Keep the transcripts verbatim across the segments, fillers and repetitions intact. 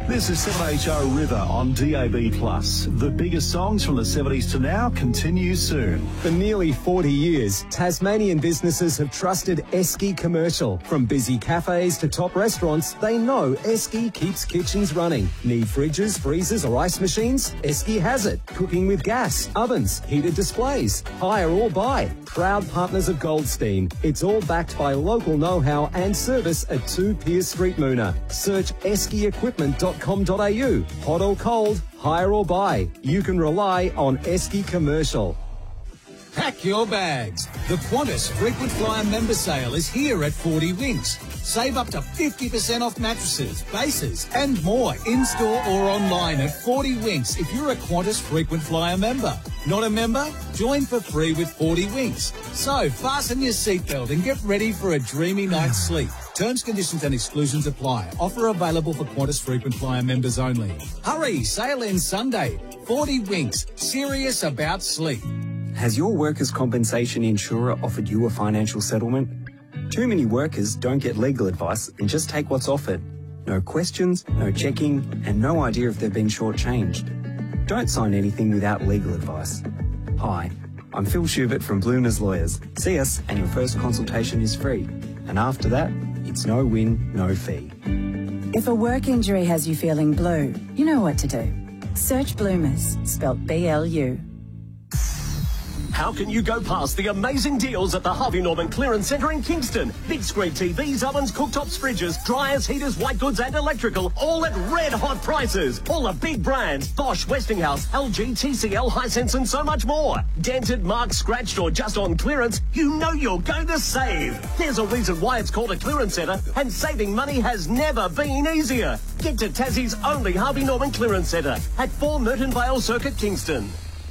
This is seven H O River on D A B plus. The biggest songs from the seventies to now continue soon. For nearly forty years, Tasmanian businesses have trusted Esky Commercial. From busy cafes to top restaurants, they know Esky keeps kitchens running. Need fridges, freezers or ice machines? Esky has it. Cooking with gas, ovens, heated displays. Hire or buy. Proud partners of Goldstein. It's all backed by local know-how and service at two Pierce Street, Moona. Search esky equipment dot com dot a u. Hot or cold, hire or buy. You can rely on Esky Commercial. Pack your bags. The Qantas Frequent Flyer member sale is here at forty Winks. Save up to fifty percent off mattresses, bases and more in-store or online at forty Winks if you're a Qantas Frequent Flyer member. Not a member? Join for free with forty Winks. So fasten your seatbelt and get ready for a dreamy night's sleep. Terms, conditions and exclusions apply. Offer available for Qantas Frequent Flyer members only. Hurry, sale ends Sunday. forty Winks, serious about sleep. Has your workers' compensation insurer offered you a financial settlement? Too many workers don't get legal advice and just take what's offered. No questions, no checking, and no idea if they've been shortchanged. Don't sign anything without legal advice. Hi, I'm Phil Schubert from Bloomers Lawyers. See us and your first consultation is free. And after that, it's no win, no fee. If a work injury has you feeling blue, you know what to do. Search Bloomers, spelt B L U. How can you go past the amazing deals at the Harvey Norman Clearance Centre in Kingston? Big screen T Vs, ovens, cooktops, fridges, dryers, heaters, white goods and electrical, all at red hot prices. All the big brands, Bosch, Westinghouse, L G, T C L, Hisense and so much more. Dented, marked, scratched or just on clearance, you know you're going to save. There's a reason why it's called a clearance centre, and saving money has never been easier. Get to Tassie's only Harvey Norman Clearance Centre at four Merton Vale Circuit, Kingston.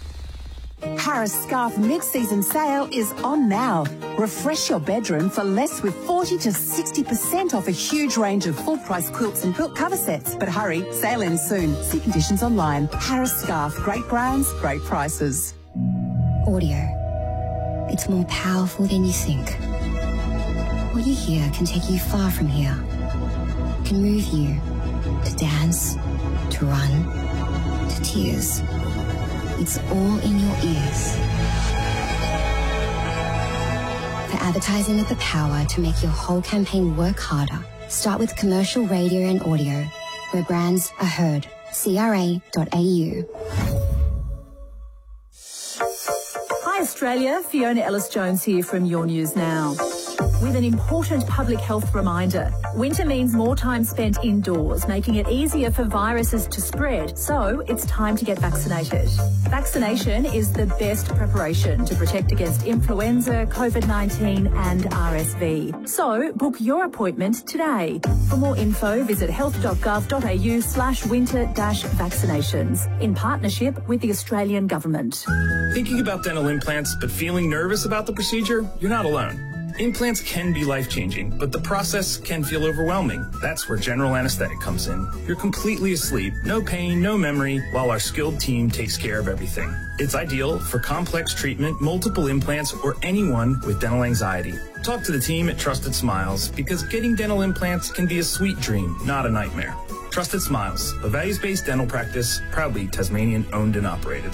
Harris Scarf mid-season sale is on now. Refresh your bedroom for less with forty to sixty percent off a huge range of full-price quilts and quilt cover sets. But hurry, sale ends soon. See conditions online. Harris Scarf, great brands, great prices. Audio. It's more powerful than you think. What you hear can take you far from here. Can move you to dance, to run, to tears. It's all in your ears. For advertising with the power to make your whole campaign work harder, start with commercial radio and audio, where brands are heard. C R A dot A U. Hi Australia, Fiona Ellis-Jones here from Your News Now. With an important public health reminder. Winter means more time spent indoors, making it easier for viruses to spread, so it's time to get vaccinated. Vaccination is the best preparation to protect against influenza, COVID nineteen and R S V. So book your appointment today. For more info, visit health dot gov dot A U slash winter dash vaccinations in partnership with the Australian Government. Thinking about dental implants but feeling nervous about the procedure? You're not alone. Implants can be life-changing, but the process can feel overwhelming. That's where general anesthetic comes in. You're completely asleep, no pain, no memory, while our skilled team takes care of everything. It's ideal for complex treatment, multiple implants, or anyone with dental anxiety. Talk to the team at Trusted Smiles, because getting dental implants can be a sweet dream, not a nightmare. Trusted Smiles, a values-based dental practice, proudly Tasmanian-owned and operated.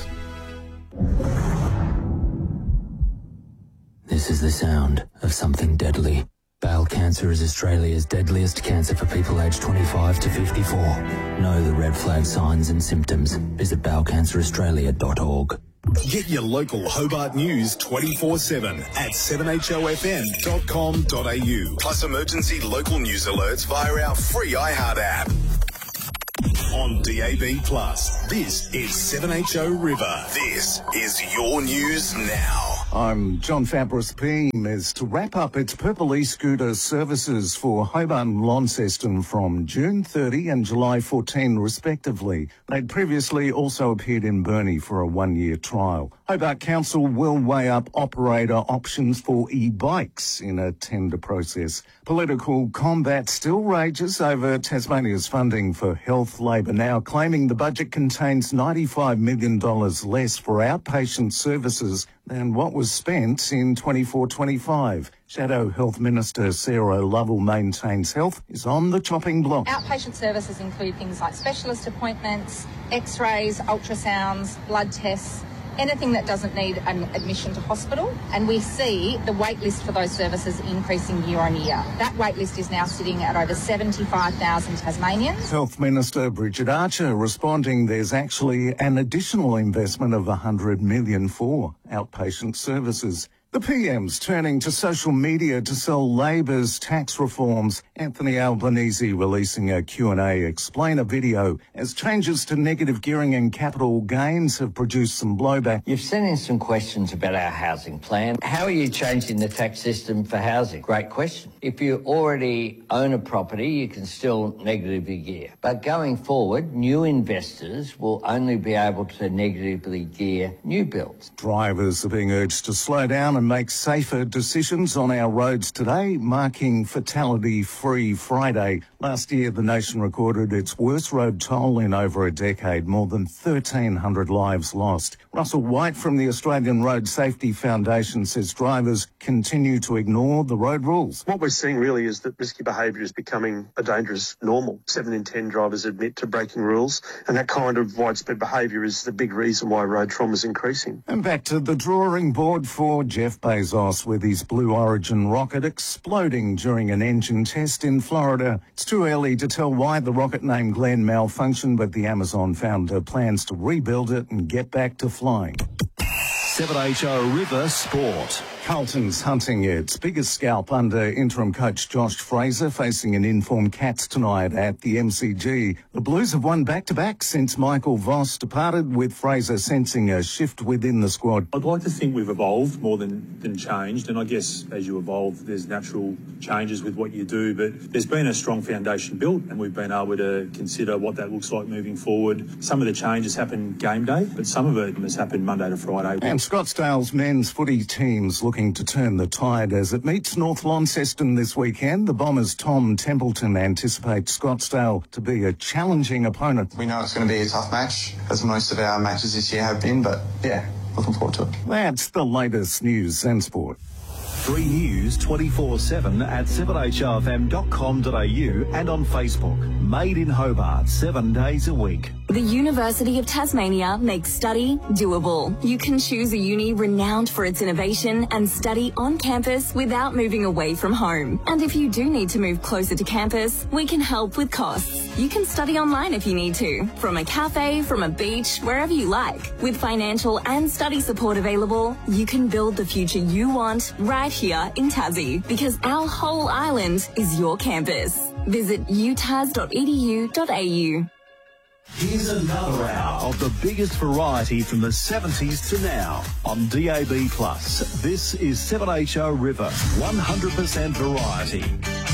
This is the sound of something deadly. Bowel cancer is Australia's deadliest cancer for people aged twenty-five to fifty-four. Know the red flag signs and symptoms. Visit bowel cancer australia dot org. Get your local Hobart news twenty-four seven at seven H O F M dot com dot A U. Plus emergency local news alerts via our free iHeart app. On D A B plus, this is seven H O River. This is Your News Now. I'm John Fabris Peen. Is to wrap up its Purple e-scooter services for Hobart and Launceston from June thirtieth and July fourteenth respectively. They'd previously also appeared in Burnie for a one-year trial. Hobart Council will weigh up operator options for e-bikes in a tender process. Political combat still rages over Tasmania's funding for health. Labor now claiming the budget contains ninety-five million dollars less for outpatient services than what was spent in twenty-four twenty-five. Shadow Health Minister Sarah Lovell maintains health is on the chopping block. Outpatient services include things like specialist appointments, x-rays, ultrasounds, blood tests, anything that doesn't need an admission to hospital, and we see the wait list for those services increasing year on year. That wait list is now sitting at over seventy-five thousand Tasmanians. Health Minister Bridget Archer responding there's actually an additional investment of one hundred million dollars for outpatient services. The P M's turning to social media to sell Labor's tax reforms. Anthony Albanese releasing a Q and A explainer video as changes to negative gearing and capital gains have produced some blowback. You've sent in some questions about our housing plan. How are you changing the tax system for housing? Great question. If you already own a property, you can still negatively gear. But going forward, new investors will only be able to negatively gear new builds. Drivers are being urged to slow down and make safer decisions on our roads today, marking Fatality-Free Friday. Last year, the nation recorded its worst road toll in over a decade, more than thirteen hundred lives lost. Russell White from the Australian Road Safety Foundation says drivers continue to ignore the road rules. What we're seeing really is that risky behaviour is becoming a dangerous normal. Seven in ten drivers admit to breaking rules, and that kind of widespread behaviour is the big reason why road trauma is increasing. And back to the drawing board for Jeff Bezos with his Blue Origin rocket exploding during an engine test in Florida. It's too early to tell why the rocket named Glenn malfunctioned, but the Amazon founder plans to rebuild it and get back to flying. seven H O River Sport. Carlton's hunting its biggest scalp under interim coach Josh Fraser, facing an informed Cats tonight at the M C G. The Blues have won back-to-back since Michael Voss departed, with Fraser sensing a shift within the squad. I'd like to think we've evolved more than, than changed, and I guess as you evolve, there's natural changes with what you do, but there's been a strong foundation built, and we've been able to consider what that looks like moving forward. Some of the changes happen game day, but some of it has happened Monday to Friday. And Scottsdale's men's footy teams looking to turn the tide as it meets North Launceston this weekend. The Bombers' Tom Templeton anticipates Scottsdale to be a challenging opponent. We know it's going to be a tough match, as most of our matches this year have been, but yeah, looking forward to it. That's the latest news and sport. Free news twenty-four seven at seven H O F M dot com dot A U and on Facebook. Made in Hobart, seven days a week. The University of Tasmania makes study doable. You can choose a uni renowned for its innovation and study on campus without moving away from home. And if you do need to move closer to campus, we can help with costs. You can study online if you need to, from a cafe, from a beach, wherever you like. With financial and study support available, you can build the future you want right here in Tassie, because our whole island is your campus. Visit u tas dot e d u dot a u. Here's another hour of the biggest variety from the seventies to now on D A B plus. This is seven H O River, one hundred percent variety.